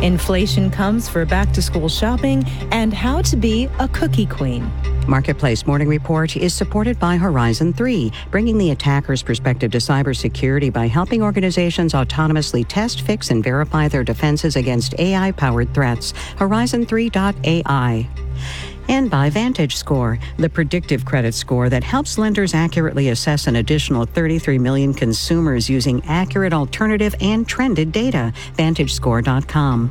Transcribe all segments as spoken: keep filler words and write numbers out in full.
inflation comes for back-to-school shopping, and how to be a cookie queen. Marketplace Morning Report is supported by Horizon three, bringing the attacker's perspective to cybersecurity by helping organizations autonomously test, fix, and verify their defenses against A I-powered threats. Horizon three dot A I. And by VantageScore, the predictive credit score that helps lenders accurately assess an additional thirty-three million consumers using accurate alternative and trended data. Vantage Score dot com.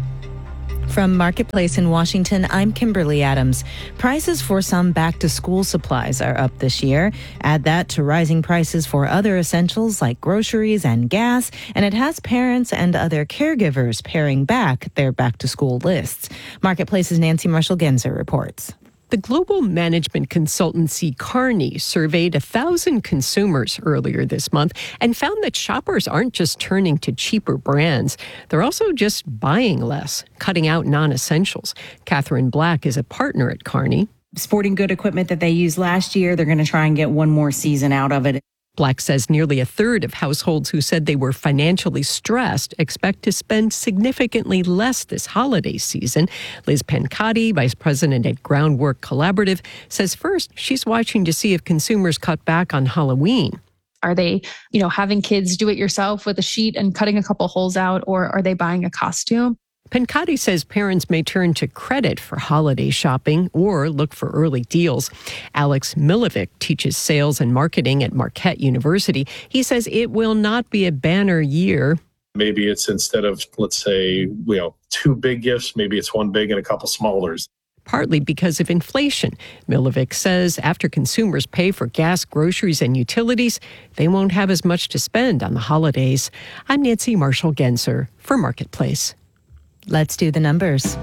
From Marketplace in Washington, I'm Kimberly Adams. Prices for some back-to-school supplies are up this year. Add that to rising prices for other essentials like groceries and gas, and it has parents and other caregivers paring back their back-to-school lists. Marketplace's Nancy Marshall-Genzer reports. The global management consultancy Kearney surveyed one thousand consumers earlier this month and found that shoppers aren't just turning to cheaper brands. They're also just buying less, cutting out non-essentials. Catherine Black is a partner at Kearney. Sporting good equipment that they used last year, they're going to try and get one more season out of it. Black says nearly a third of households who said they were financially stressed expect to spend significantly less this holiday season. Liz Pancati, vice president at Groundwork Collaborative, says first she's watching to see if consumers cut back on Halloween. Are they, you know, having kids do it yourself with a sheet and cutting a couple holes out, or are they buying a costume? Pancati says parents may turn to credit for holiday shopping or look for early deals. Alex Milovic teaches sales and marketing at Marquette University. He says it will not be a banner year. Maybe it's instead of, let's say, you know, two big gifts, maybe it's one big and a couple smallers. Partly because of inflation. Milovic says after consumers pay for gas, groceries, and utilities, they won't have as much to spend on the holidays. I'm Nancy Marshall-Genzer for Marketplace. Let's do the numbers.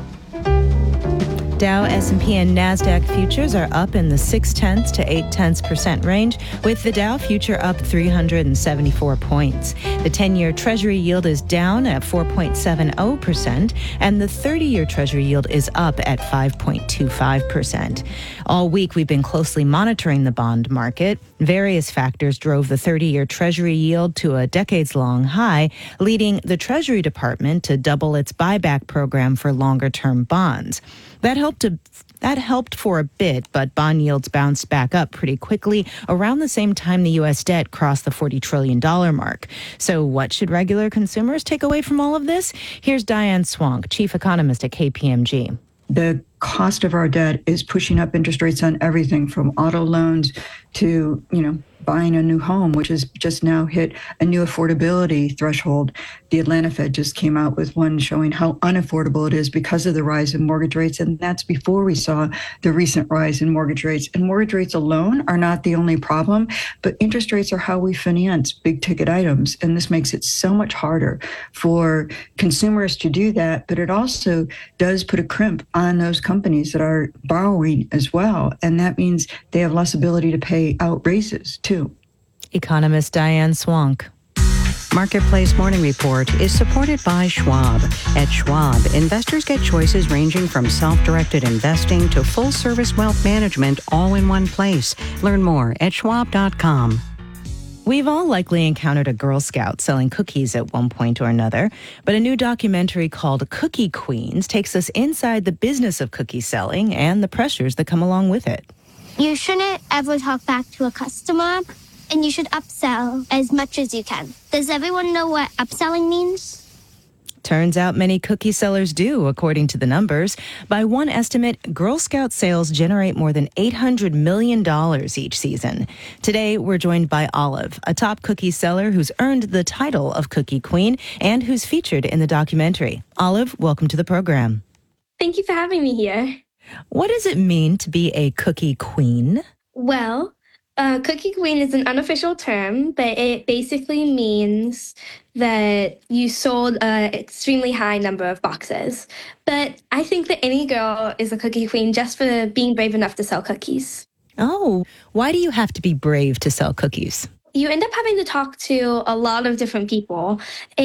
Dow, S and P, and NASDAQ futures are up in the six tenths to eight tenths percent range, with the Dow future up three hundred seventy-four points. The ten-year Treasury yield is down at four point seven zero percent, and the thirty-year Treasury yield is up at five point two five percent. All week, we've been closely monitoring the bond market. Various factors drove the thirty-year Treasury yield to a decades-long high, leading the Treasury Department to double its buyback program for longer-term bonds. That helped to, that helped for a bit, but bond yields bounced back up pretty quickly around the same time the U S debt crossed the forty trillion dollars mark. So what should regular consumers take away from all of this? Here's Diane Swank, chief economist at K P M G. The cost of our debt is pushing up interest rates on everything from auto loans to, you know, buying a new home, which has just now hit a new affordability threshold. The Atlanta Fed just came out with one showing how unaffordable it is because of the rise in mortgage rates. And that's before we saw the recent rise in mortgage rates. And mortgage rates alone are not the only problem, but interest rates are how we finance big ticket items. And this makes it so much harder for consumers to do that. But it also does put a crimp on those companies that are borrowing as well. And that means they have less ability to pay out raises too. Economist Diane Swank. Marketplace Morning Report is supported by Schwab. At Schwab, investors get choices ranging from self-directed investing to full-service wealth management all in one place. Learn more at schwab dot com. We've all likely encountered a Girl Scout selling cookies at one point or another, but a new documentary called Cookie Queens takes us inside the business of cookie selling and the pressures that come along with it. You shouldn't ever talk back to a customer, and you should upsell as much as you can. Does everyone know what upselling means? Turns out many cookie sellers do, according to the numbers. By one estimate, Girl Scout sales generate more than eight hundred million dollars each season. Today, we're joined by Olive, a top cookie seller who's earned the title of Cookie Queen and who's featured in the documentary. Olive, welcome to the program. Thank you for having me here. What does it mean to be a cookie queen? Well, uh, cookie queen is an unofficial term, but it basically means that you sold an extremely high number of boxes. But I think that any girl is a cookie queen just for being brave enough to sell cookies. Oh, why do you have to be brave to sell cookies? You end up having to talk to a lot of different people,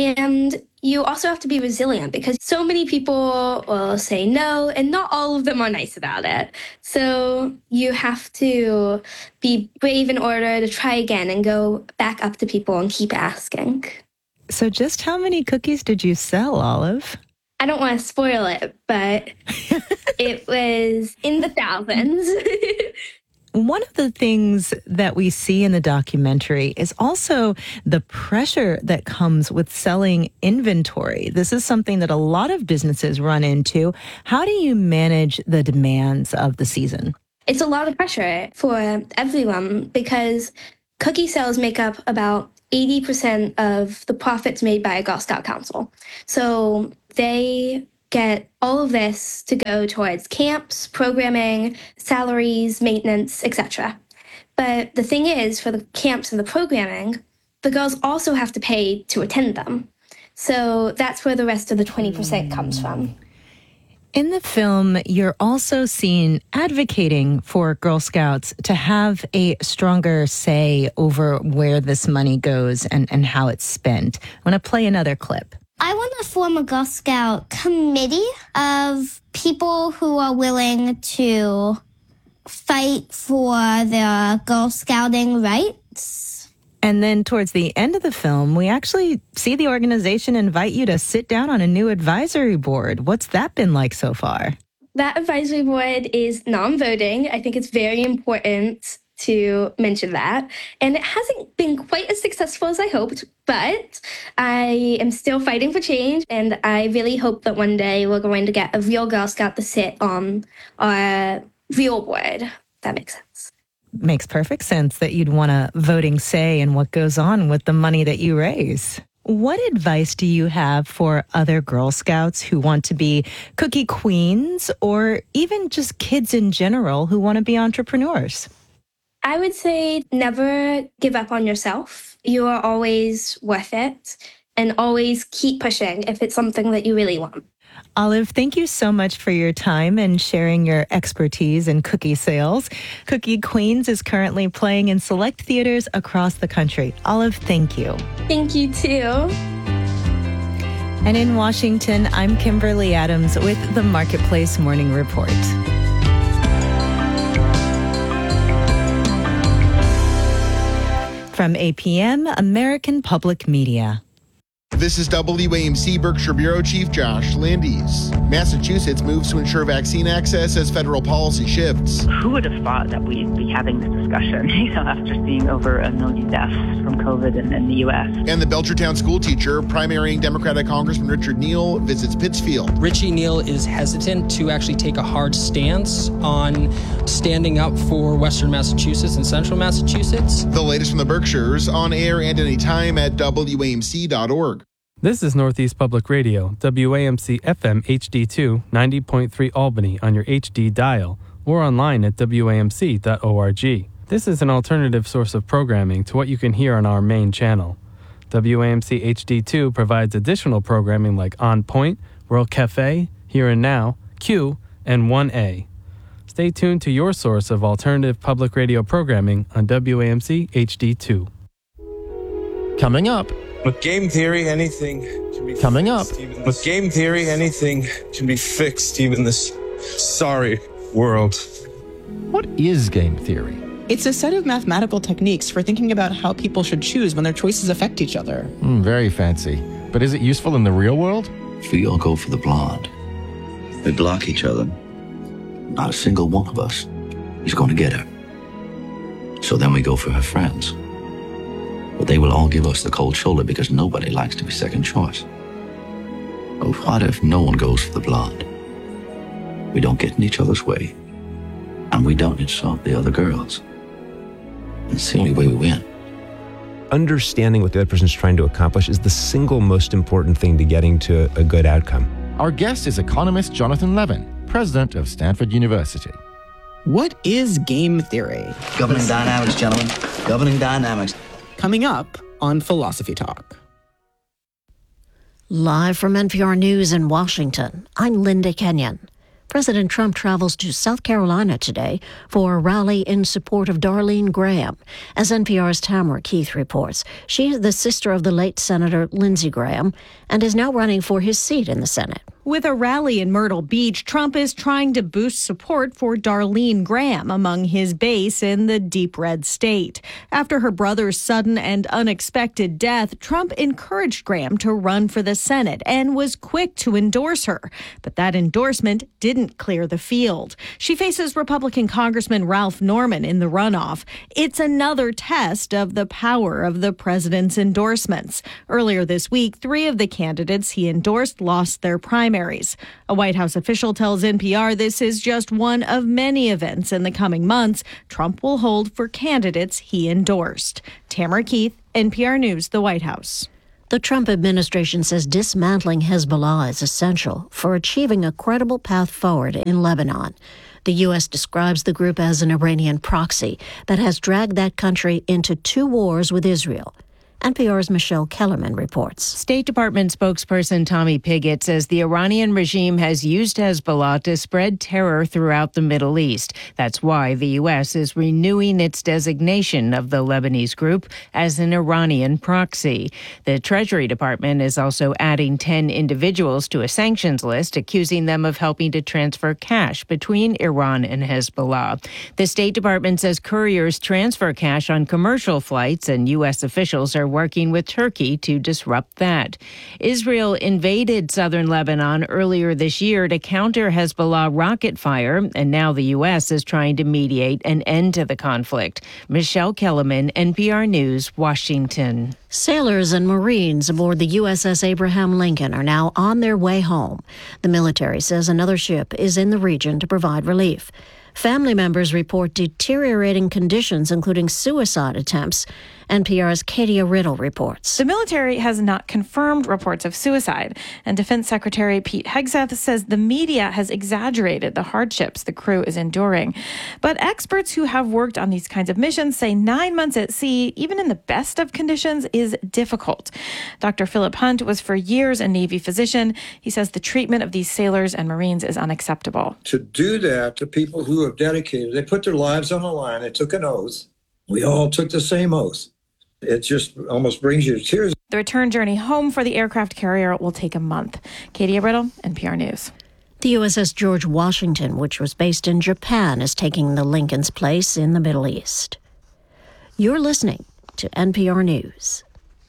and you also have to be resilient because so many people will say no, and not all of them are nice about it. So you have to be brave in order to try again and go back up to people and keep asking. So just how many cookies did you sell, Olive? I don't want to spoil it, but it was in the thousands. One of the things that we see in the documentary is also the pressure that comes with selling inventory. This is something that a lot of businesses run into. How do you manage the demands of the season? It's a lot of pressure for everyone because cookie sales make up about eighty percent of the profits made by a Girl Scout Council. So they get all of this to go towards camps, programming, salaries, maintenance, et cetera. But the thing is, for the camps and the programming, the girls also have to pay to attend them. So that's where the rest of the twenty percent comes from. In the film, you're also seen advocating for Girl Scouts to have a stronger say over where this money goes and, and how it's spent. I want to play another clip. I want to form a Girl Scout committee of people who are willing to fight for their Girl Scouting rights. And then towards the end of the film, we actually see the organization invite you to sit down on a new advisory board. What's that been like so far? That advisory board is non-voting. I think it's very important to mention that. And it hasn't been quite as successful as I hoped, but I am still fighting for change. And I really hope that one day we're going to get a real Girl Scout to sit on our real board. That makes sense. Makes perfect sense that you'd want a voting say in what goes on with the money that you raise. What advice do you have for other Girl Scouts who want to be cookie queens or even just kids in general who want to be entrepreneurs? I would say never give up on yourself. You are always worth it, and always keep pushing if it's something that you really want. Olive, thank you so much for your time and sharing your expertise in cookie sales. Cookie Queens is currently playing in select theaters across the country. Olive, thank you. Thank you too. And in Washington, I'm Kimberly Adams with the Marketplace Morning Report. From A P M, American Public Media. This is W A M C Berkshire Bureau Chief Josh Landis. Massachusetts moves to ensure vaccine access as federal policy shifts. Who would have thought that we'd be having this discussion, you know, after seeing over a million deaths from COVID in, in the U S? And the Belchertown school teacher, primarying Democratic Congressman Richard Neal, visits Pittsfield. Richie Neal is hesitant to actually take a hard stance on standing up for Western Massachusetts and Central Massachusetts. The latest from the Berkshires, on air and anytime at W A M C dot org. This is Northeast Public Radio, W A M C F M H D two, ninety point three Albany on your H D dial, or online at W A M C dot org. This is an alternative source of programming to what you can hear on our main channel. W A M C H D two provides additional programming like On Point, World Cafe, Here and Now, Q, and one A. Stay tuned to your source of alternative public radio programming on W A M C H D two. Coming up. With game theory, anything can be Coming up. Even with game theory, anything can be fixed, even this sorry world. What is game theory? It's a set of mathematical techniques for thinking about how people should choose when their choices affect each other. Mm, very fancy. But is it useful in the real world? If we all go for the blonde, we block each other. Not a single one of us is going to get her. So then we go for her friends. But they will all give us the cold shoulder because nobody likes to be second choice. But what if no one goes for the blonde? We don't get in each other's way, and we don't insult the other girls. It's the only way we win. Understanding what the other person's trying to accomplish is the single most important thing to getting to a good outcome. Our guest is economist Jonathan Levin, president of Stanford University. What is game theory? Governing dynamics, gentlemen. Governing dynamics. Coming up on Philosophy Talk. Live from N P R News in Washington, I'm Linda Kenyon. President Trump travels to South Carolina today for a rally in support of Darlene Graham. As N P R's Tamara Keith reports, she is the sister of the late Senator Lindsey Graham and is now running for his seat in the Senate. With a rally in Myrtle Beach, Trump is trying to boost support for Darlene Graham among his base in the deep red state. After her brother's sudden and unexpected death, Trump encouraged Graham to run for the Senate and was quick to endorse her. But that endorsement didn't clear the field. She faces Republican Congressman Ralph Norman in the runoff. It's another test of the power of the president's endorsements. Earlier this week, three of the candidates he endorsed lost their primaries. A White House official tells N P R this is just one of many events in the coming months Trump will hold for candidates he endorsed. Tamara Keith, N P R News, the White House. The Trump administration says dismantling Hezbollah is essential for achieving a credible path forward in Lebanon. The U S describes the group as an Iranian proxy that has dragged that country into two wars with Israel. N P R's Michelle Kellerman reports. State Department spokesperson Tommy Pigott says the Iranian regime has used Hezbollah to spread terror throughout the Middle East. That's why the U S is renewing its designation of the Lebanese group as an Iranian proxy. The Treasury Department is also adding ten individuals to a sanctions list, accusing them of helping to transfer cash between Iran and Hezbollah. The State Department says couriers transfer cash on commercial flights, and U S officials are working with Turkey to disrupt that. Israel invaded southern Lebanon earlier this year to counter Hezbollah rocket fire, and now the U S is trying to mediate an end to the conflict. Michelle Kellerman, N P R News, Washington. Sailors and Marines aboard the U S S Abraham Lincoln are now on their way home. The military says another ship is in the region to provide relief. Family members report deteriorating conditions, including suicide attempts. N P R's Katia Riddle reports. The military has not confirmed reports of suicide, and Defense Secretary Pete Hegseth says the media has exaggerated the hardships the crew is enduring. But experts who have worked on these kinds of missions say nine months at sea, even in the best of conditions, is difficult. Doctor Philip Hunt was for years a Navy physician. He says the treatment of these sailors and Marines is unacceptable. To do that to people who have dedicated, they put their lives on the line, they took an oath. We all took the same oath. It just almost brings you to tears. The return journey home for the aircraft carrier will take a month. Katia Riddle, N P R News. The U S S George Washington, which was based in Japan, is taking the Lincoln's place in the Middle East. You're listening to N P R News.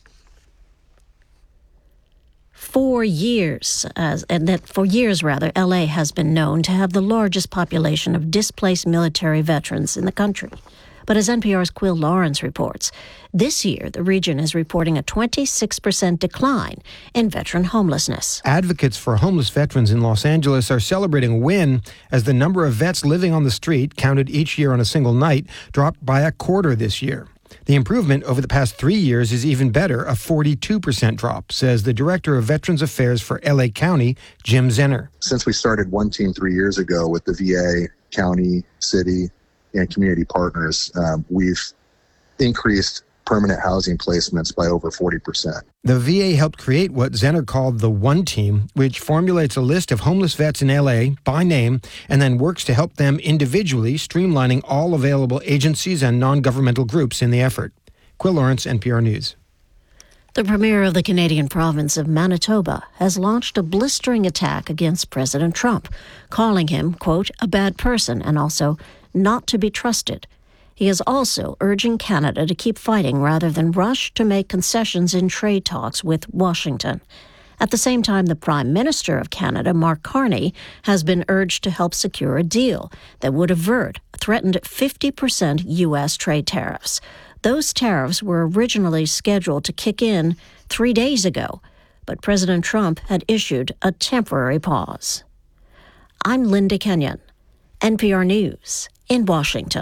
For years, as, and that for years rather, L A has been known to have the largest population of displaced military veterans in the country. But as N P R's Quill Lawrence reports, this year the region is reporting a twenty-six percent decline in veteran homelessness. Advocates for homeless veterans in Los Angeles are celebrating a win as the number of vets living on the street, counted each year on a single night, dropped by a quarter this year. The improvement over the past three years is even better, a forty-two percent drop, says the Director of Veterans Affairs for L A County, Jim Zenner. Since we started One Team three years ago with the V A, county, city, and community partners, um, we've increased permanent housing placements by over forty percent. The V A helped create what Zenner called the One Team, which formulates a list of homeless vets in L A by name and then works to help them individually, streamlining all available agencies and non-governmental groups in the effort. Quill Lawrence, N P R News. The premier of the Canadian province of Manitoba has launched a blistering attack against President Trump, calling him, quote, a bad person and also not to be trusted. He is also urging Canada to keep fighting rather than rush to make concessions in trade talks with Washington. At the same time, the Prime Minister of Canada, Mark Carney, has been urged to help secure a deal that would avert threatened fifty percent U S trade tariffs. Those tariffs were originally scheduled to kick in three days ago, but President Trump had issued a temporary pause. I'm Linda Kenyon, N P R News in Washington.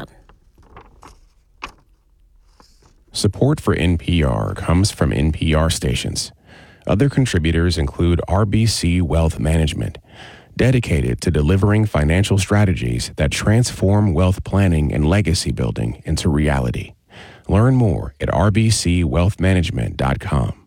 Support for N P R comes from N P R stations. Other contributors include R B C Wealth Management, dedicated to delivering financial strategies that transform wealth planning and legacy building into reality. Learn more at r b c wealth management dot com.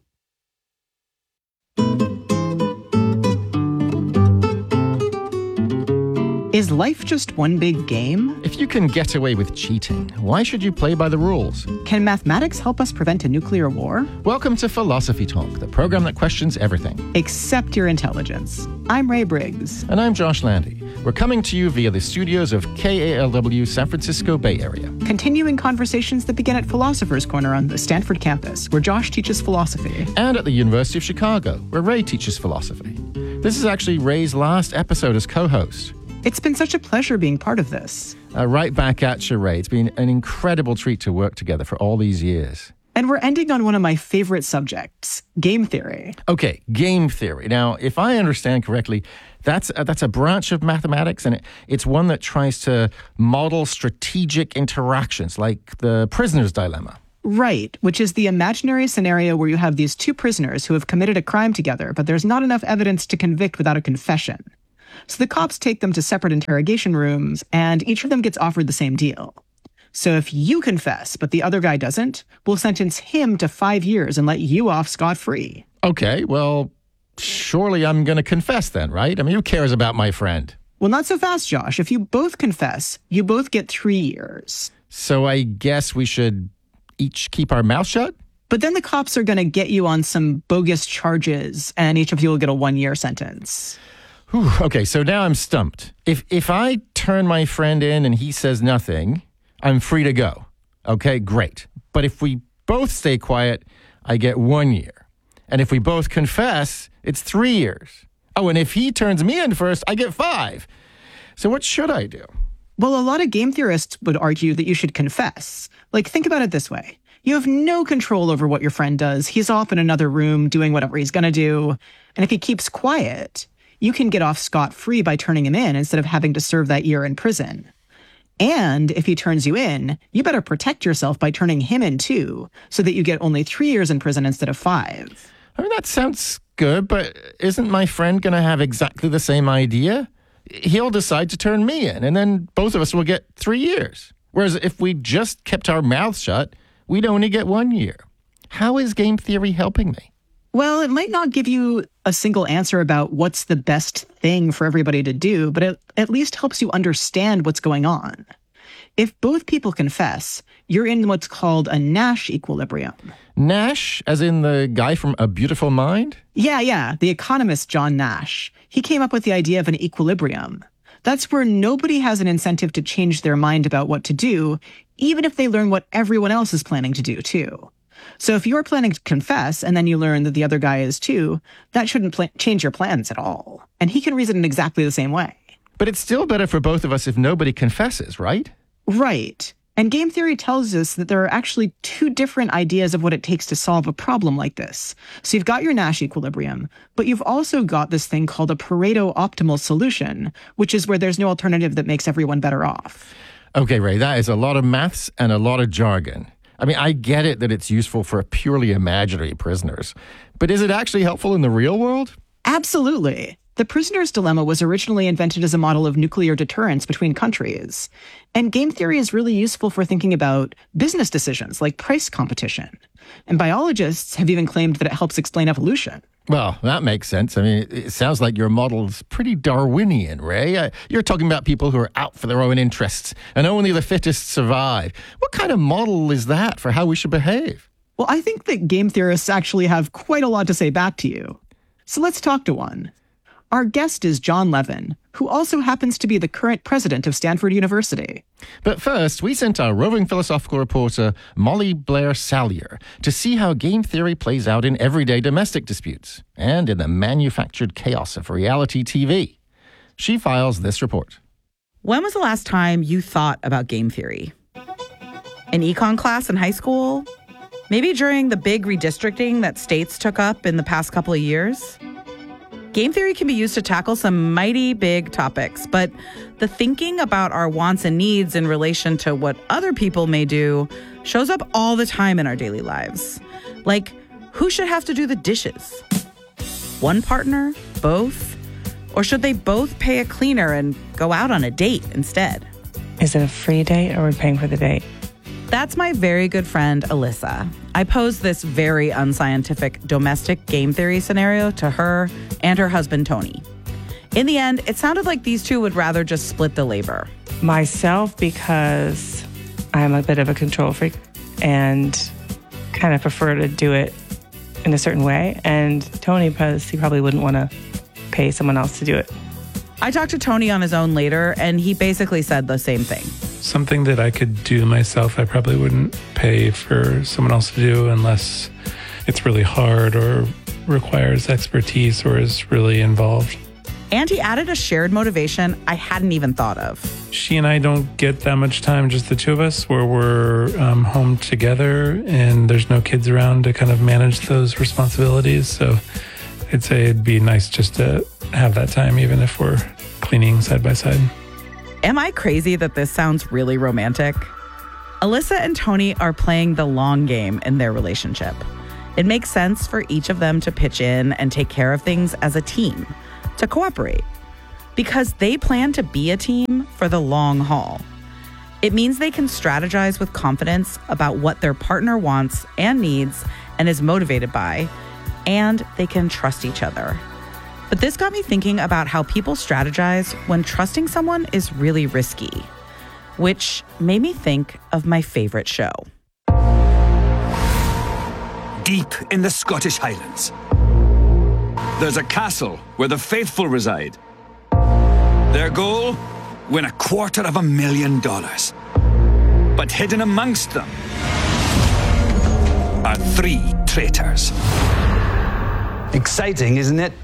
Is life just one big game? If you can get away with cheating, why should you play by the rules? Can mathematics help us prevent a nuclear war? Welcome to Philosophy Talk, the program that questions everything. Except your intelligence. I'm Ray Briggs. And I'm Josh Landy. We're coming to you via the studios of K A L W San Francisco Bay Area. Continuing conversations that begin at Philosopher's Corner on the Stanford campus, where Josh teaches philosophy. And at the University of Chicago, where Ray teaches philosophy. This is actually Ray's last episode as co-host. It's been such a pleasure being part of this. Uh, right back at you, Ray. It's been an incredible treat to work together for all these years. And we're ending on one of my favorite subjects, game theory. Okay, game theory. Now, if I understand correctly, that's a, that's a branch of mathematics, and it, it's one that tries to model strategic interactions, like the prisoner's dilemma. Right, which is the imaginary scenario where you have these two prisoners who have committed a crime together, but there's not enough evidence to convict without a confession. So the cops take them to separate interrogation rooms, and each of them gets offered the same deal. So if you confess, but the other guy doesn't, we'll sentence him to five years and let you off scot-free. Okay, well, surely I'm going to confess then, right? I mean, who cares about my friend? Well, not so fast, Josh. If you both confess, you both get three years. So I guess we should each keep our mouth shut? But then the cops are going to get you on some bogus charges, and each of you will get a one-year sentence. Whew, okay, so now I'm stumped. If if I turn my friend in and he says nothing, I'm free to go. Okay, great. But if we both stay quiet, I get one year. And if we both confess, it's three years. Oh, and if he turns me in first, I get five. So what should I do? Well, a lot of game theorists would argue that you should confess. Like, think about it this way. You have no control over what your friend does. He's off in another room doing whatever he's going to do. And if he keeps quiet, you can get off scot-free by turning him in instead of having to serve that year in prison. And if he turns you in, you better protect yourself by turning him in too, so that you get only three years in prison instead of five. I mean, that sounds good, but isn't my friend going to have exactly the same idea? He'll decide to turn me in, and then both of us will get three years. Whereas if we just kept our mouths shut, we'd only get one year. How is game theory helping me? Well, it might not give you a single answer about what's the best thing for everybody to do, but it at least helps you understand what's going on. If both people confess, you're in what's called a Nash equilibrium. Nash, as in the guy from A Beautiful Mind? Yeah, yeah, the economist John Nash. He came up with the idea of an equilibrium. That's where nobody has an incentive to change their mind about what to do, even if they learn what everyone else is planning to do, too. So if you're planning to confess and then you learn that the other guy is too, that shouldn't pl- change your plans at all. And he can reason in exactly the same way. But it's still better for both of us if nobody confesses, right? Right. And game theory tells us that there are actually two different ideas of what it takes to solve a problem like this. So you've got your Nash equilibrium, but you've also got this thing called a Pareto optimal solution, which is where there's no alternative that makes everyone better off. Okay, Ray, that is a lot of maths and a lot of jargon. I mean, I get it that it's useful for purely imaginary prisoners, but is it actually helpful in the real world? Absolutely. The prisoner's dilemma was originally invented as a model of nuclear deterrence between countries. And game theory is really useful for thinking about business decisions like price competition. And biologists have even claimed that it helps explain evolution. Well, that makes sense. I mean, it sounds like your model's pretty Darwinian, Ray. Uh, you're talking about people who are out for their own interests, and only the fittest survive. What kind of model is that for how we should behave? Well, I think that game theorists actually have quite a lot to say back to you. So let's talk to one. Our guest is John Levin, who also happens to be the current president of Stanford University. But first, we sent our roving philosophical reporter, Molly Blair Salyer, to see how game theory plays out in everyday domestic disputes and in the manufactured chaos of reality T V. She files this report. When was the last time you thought about game theory? An econ class in high school? Maybe during the big redistricting that states took up in the past couple of years? Game theory can be used to tackle some mighty big topics, but the thinking about our wants and needs in relation to what other people may do shows up all the time in our daily lives. Like, who should have to do the dishes? One partner? Both? Or should they both pay a cleaner and go out on a date instead? Is it a free date or are we paying for the date? That's my very good friend, Alyssa. I posed this very unscientific domestic game theory scenario to her and her husband, Tony. In the end, it sounded like these two would rather just split the labor. Myself, because I'm a bit of a control freak and kind of prefer to do it in a certain way. And Tony, because he probably wouldn't want to pay someone else to do it. I talked to Tony on his own later, and he basically said the same thing. Something that I could do myself, I probably wouldn't pay for someone else to do unless it's really hard or requires expertise or is really involved. And he added a shared motivation I hadn't even thought of. She and I don't get that much time, just the two of us, where we're um, home together and there's no kids around to kind of manage those responsibilities. So I'd say it'd be nice just to have that time, even if we're cleaning side by side. Am I crazy that this sounds really romantic? Alyssa and Tony are playing the long game in their relationship. It makes sense for each of them to pitch in and take care of things as a team, to cooperate, because they plan to be a team for the long haul. It means they can strategize with confidence about what their partner wants and needs and is motivated by, and they can trust each other. But this got me thinking about how people strategize when trusting someone is really risky, which made me think of my favorite show. Deep in the Scottish Highlands, there's a castle where the faithful reside. Their goal? Win a quarter of a million dollars. But hidden amongst them are three traitors. Exciting, isn't it?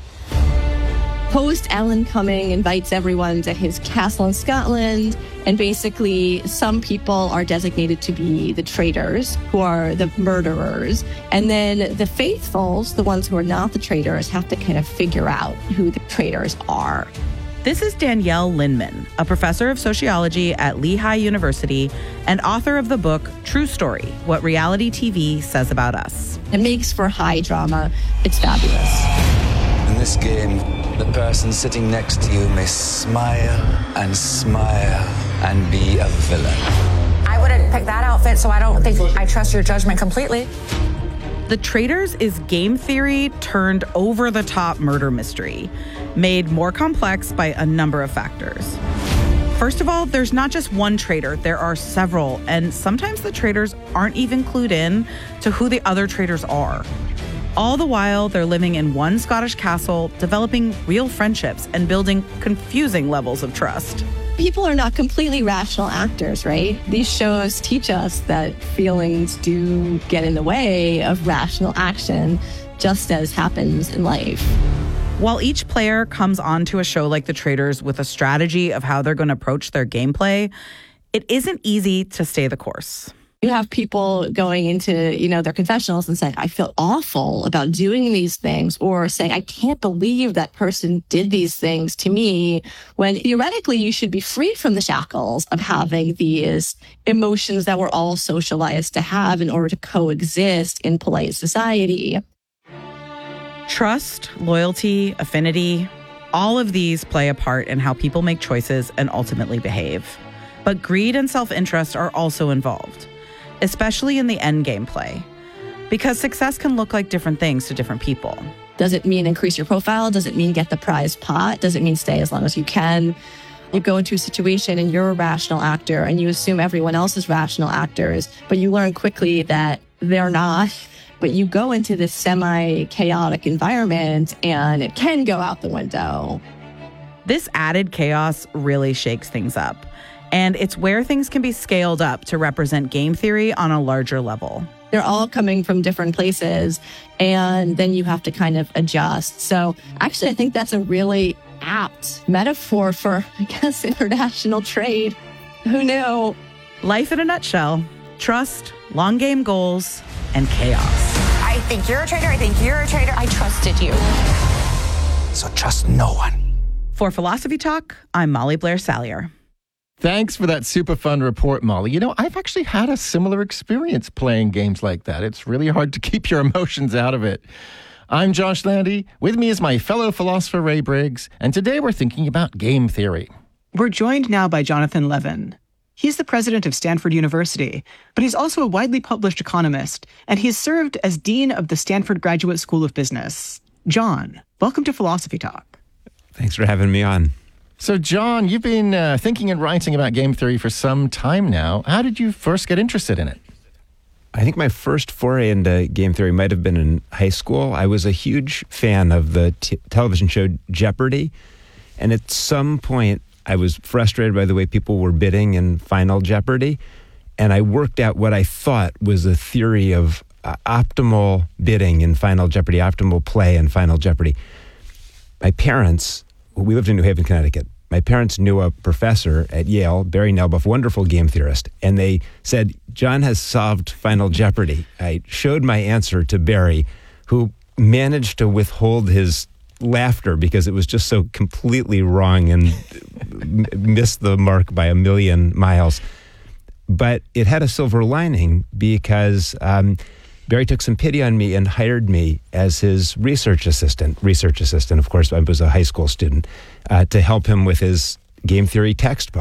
Host Alan Cumming invites everyone to his castle in Scotland, and basically some people are designated to be the traitors, who are the murderers, and then the faithfuls, the ones who are not the traitors, have to kind of figure out who the traitors are. This is Danielle Lindman, a professor of sociology at Lehigh University and author of the book True Story: What Reality T V Says About Us. It makes for high drama. It's fabulous. In this game, the person sitting next to you may smile and smile and be a villain. I wouldn't pick that outfit, so I don't think I trust your judgment completely. The Traitors is game theory turned over-the-top murder mystery, made more complex by a number of factors. First of all, there's not just one traitor, there are several, and sometimes the traitors aren't even clued in to who the other traitors are. All the while, they're living in one Scottish castle, developing real friendships and building confusing levels of trust. People are not completely rational actors, right? These shows teach us that feelings do get in the way of rational action, just as happens in life. While each player comes onto a show like The Traitors with a strategy of how they're going to approach their gameplay, it isn't easy to stay the course. You have people going into, you know, their confessionals and saying, I feel awful about doing these things, or saying, I can't believe that person did these things to me, when theoretically you should be free from the shackles of having these emotions that we're all socialized to have in order to coexist in polite society. Trust, loyalty, affinity, all of these play a part in how people make choices and ultimately behave. But greed and self-interest are also involved, especially in the endgame play, because success can look like different things to different people. Does it mean increase your profile? Does it mean get the prize pot? Does it mean stay as long as you can? You go into a situation and you're a rational actor and you assume everyone else is rational actors, but you learn quickly that they're not. But you go into this semi-chaotic environment and it can go out the window. This added chaos really shakes things up. And it's where things can be scaled up to represent game theory on a larger level. They're all coming from different places, and then you have to kind of adjust. So actually, I think that's a really apt metaphor for, I guess, international trade. Who knew? Life in a nutshell: trust, long game goals, and chaos. I think you're a traitor. I think you're a traitor. I trusted you. So trust no one. For Philosophy Talk, I'm Molly Blair Salyer. Thanks for that super fun report, Molly. You know, I've actually had a similar experience playing games like that. It's really hard to keep your emotions out of it. I'm Josh Landy. With me is my fellow philosopher, Ray Briggs, and today we're thinking about game theory. We're joined now by Jonathan Levin. He's the president of Stanford University, but he's also a widely published economist, and he's served as dean of the Stanford Graduate School of Business. John, welcome to Philosophy Talk. Thanks for having me on. So, John, you've been uh, thinking and writing about game theory for some time now. How did you first get interested in it? I think my first foray into game theory might have been in high school. I was a huge fan of the t- television show Jeopardy! And at some point, I was frustrated by the way people were bidding in Final Jeopardy! And I worked out what I thought was a theory of uh, optimal bidding in Final Jeopardy!, optimal play in Final Jeopardy! My parents, we lived in New Haven, Connecticut. My parents knew a professor at Yale, Barry Nelbuff, wonderful game theorist, and they said, John has solved Final Jeopardy! I showed my answer to Barry, who managed to withhold his laughter because it was just so completely wrong and m- missed the mark by a million miles. But it had a silver lining because um, Barry took some pity on me and hired me as his research assistant. Research assistant, of course, I was a high school student, uh, to help him with his game theory textbook.